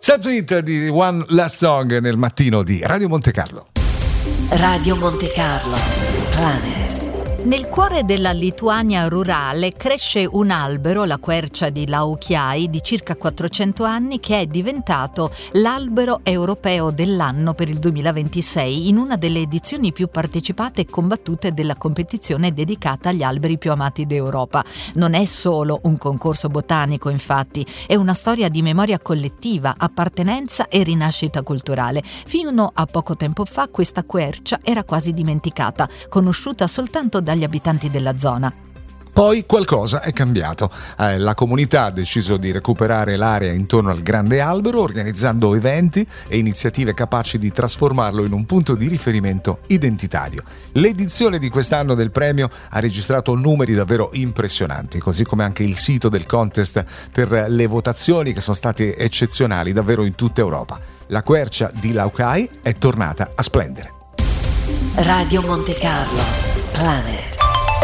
Subtweet di One Last Song nel mattino di Radio Monte Carlo. Radio Monte Carlo, Planet. Nel cuore della Lituania rurale cresce un albero, la quercia di Lauchiai, di circa 400 anni, che è diventato l'albero europeo dell'anno per il 2026 in una delle edizioni più partecipate e combattute della competizione dedicata agli alberi più amati d'Europa. Non è solo un concorso botanico, infatti, è una storia di memoria collettiva, appartenenza e rinascita culturale. Fino a poco tempo fa questa quercia era quasi dimenticata, conosciuta soltanto dagli abitanti della zona. Poi qualcosa è cambiato. La comunità ha deciso di recuperare l'area intorno al grande albero, organizzando eventi e iniziative capaci di trasformarlo in un punto di riferimento identitario. L'edizione di quest'anno del premio ha registrato numeri davvero impressionanti, così come anche il sito del contest per le votazioni, che sono state eccezionali davvero in tutta Europa. La quercia di Lauchiai è tornata a splendere. Radio Monte Carlo, Planet.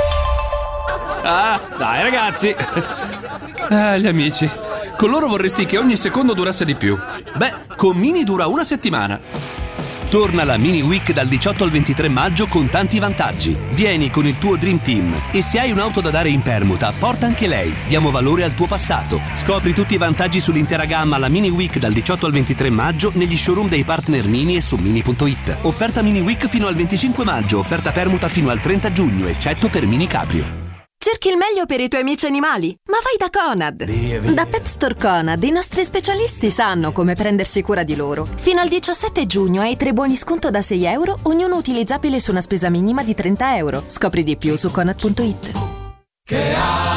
Ah, dai ragazzi. Gli amici. Con loro vorresti che ogni secondo durasse di più. Beh, con Mini dura una settimana. Torna la Mini Week dal 18 al 23 maggio con tanti vantaggi. Vieni con il tuo Dream Team e se hai un'auto da dare in permuta, porta anche lei. Diamo valore al tuo passato. Scopri tutti i vantaggi sull'intera gamma alla Mini Week dal 18 al 23 maggio negli showroom dei partner Mini e su Mini.it. Offerta Mini Week fino al 25 maggio, offerta permuta fino al 30 giugno, eccetto per Mini Cabrio. Cerchi il meglio per i tuoi amici animali? Ma vai da Conad! Da Pet Store Conad i nostri specialisti sanno come prendersi cura di loro. Fino al 17 giugno hai 3 buoni sconto da €6, ognuno utilizzabile su una spesa minima di €30. Scopri di più su Conad.it. Che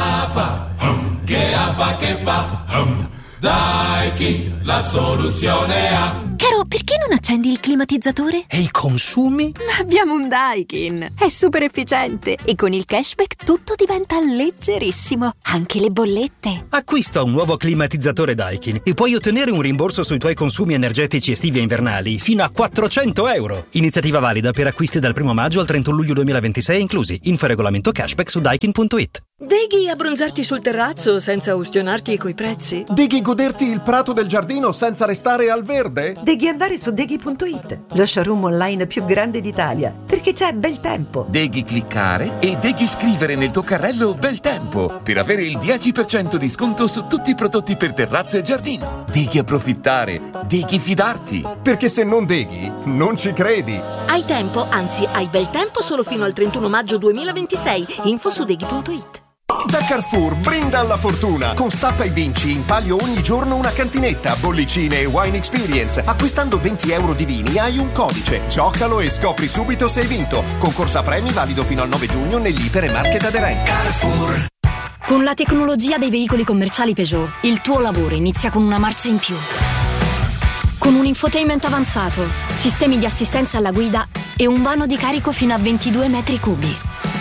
fa? Daikin, la soluzione ha. Caro, perché non accendi il climatizzatore? E i consumi? Abbiamo un Daikin. È super efficiente e con il cashback tutto diventa leggerissimo, anche le bollette. Acquista un nuovo climatizzatore Daikin e puoi ottenere un rimborso sui tuoi consumi energetici estivi e invernali fino a €400. Iniziativa valida per acquisti dal 1 maggio al 31 luglio 2026 inclusi. Info regolamento cashback su daikin.it. Deghi abbronzarti sul terrazzo senza ustionarti coi prezzi? Deghi goderti il prato del giardino senza restare al verde? Deghi andare su Deghi.it, lo showroom online più grande d'Italia, perché c'è bel tempo. Deghi cliccare e Deghi scrivere nel tuo carrello bel tempo per avere il 10% di sconto su tutti i prodotti per terrazzo e giardino. Deghi approfittare, Deghi fidarti. Perché se non Deghi, non ci credi. Hai tempo, anzi hai bel tempo solo fino al 31 maggio 2026. Info su Deghi.it. Da Carrefour brinda alla fortuna. Con Stappa e vinci in palio ogni giorno una cantinetta, bollicine e wine experience. Acquistando €20 di vini hai un codice. Giocalo e scopri subito se hai vinto. Concorso a premi valido fino al 9 giugno negli iper e market aderenti. Carrefour. Con la tecnologia dei veicoli commerciali Peugeot, il tuo lavoro inizia con una marcia in più. Con un infotainment avanzato, sistemi di assistenza alla guida e un vano di carico fino a 22 metri cubi.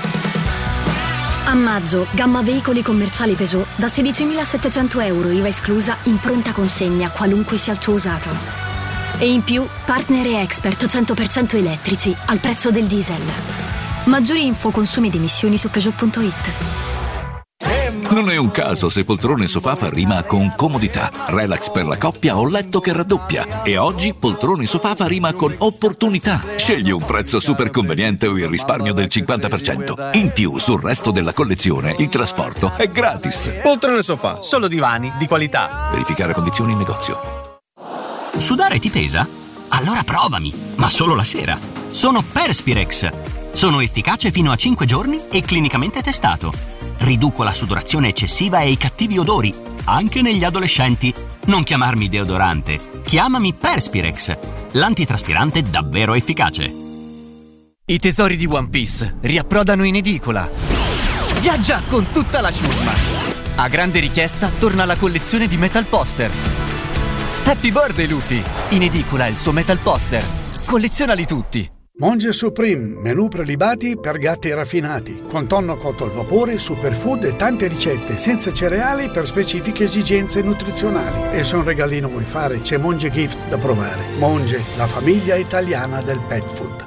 A maggio, gamma veicoli commerciali Peugeot da €16.700, IVA esclusa, in pronta consegna, qualunque sia il tuo usato. E in più, partner e expert 100% elettrici, al prezzo del diesel. Maggiori info, consumi ed emissioni su Peugeot.it. Non è un caso se poltrone sofà fa rima con comodità, relax per la coppia o letto che raddoppia. E oggi poltrone sofà fa rima con opportunità. Scegli un prezzo super conveniente o il risparmio del 50%. In più, sul resto della collezione, il trasporto è gratis. Poltrone sofà, solo divani di qualità. Verificare condizioni in negozio. Sudare ti pesa? Allora provami, ma solo la sera. Sono Perspirex. Sono efficace fino a 5 giorni e clinicamente testato. Riduco la sudorazione eccessiva e i cattivi odori, anche negli adolescenti. Non chiamarmi deodorante, chiamami Perspirex, l'antitraspirante davvero efficace. I tesori di One Piece riapprodano in edicola. Viaggia con tutta la ciurma. A grande richiesta torna la collezione di Metal Poster. Happy Birthday Luffy! In edicola il suo Metal Poster. Collezionali tutti. Monge Supreme, menù prelibati per gatti raffinati, con tonno cotto al vapore, superfood e tante ricette, senza cereali per specifiche esigenze nutrizionali. E se un regalino vuoi fare, c'è Monge Gift da provare. Monge, la famiglia italiana del pet food.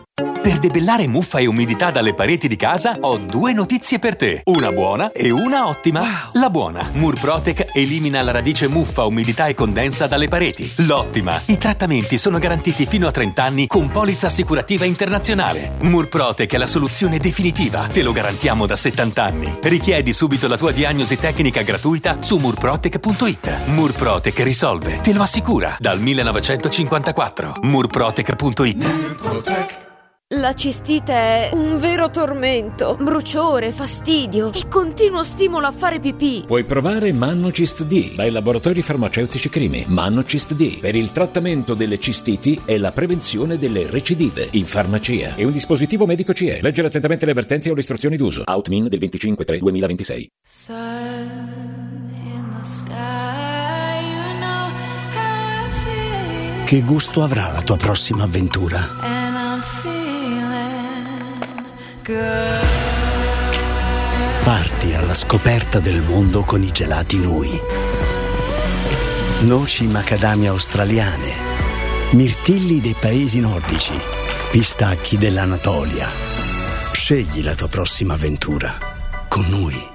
Per debellare muffa e umidità dalle pareti di casa ho 2 notizie per te. Una buona e una ottima. Wow. La buona: Murprotec elimina la radice muffa, umidità e condensa dalle pareti. L'ottima: i trattamenti sono garantiti fino a 30 anni con polizza assicurativa internazionale. Murprotec è la soluzione definitiva. Te lo garantiamo da 70 anni. Richiedi subito la tua diagnosi tecnica gratuita su murprotec.it. Murprotec risolve, te lo assicura, dal 1954. Murprotec.it. La cistite è un vero tormento, bruciore, fastidio e continuo stimolo a fare pipì. Puoi provare Mannocist D dai laboratori farmaceutici Crimi. Mannocist D per il trattamento delle cistiti e la prevenzione delle recidive in farmacia. È un dispositivo medico CE. Leggere attentamente le avvertenze o le istruzioni d'uso. Outmin del 25/3/2026. Che gusto avrà la tua prossima avventura? Parti alla scoperta del mondo con i gelati Nui. Noci macadamia australiane, mirtilli dei paesi nordici, pistacchi dell'Anatolia. Scegli la tua prossima avventura con Nui.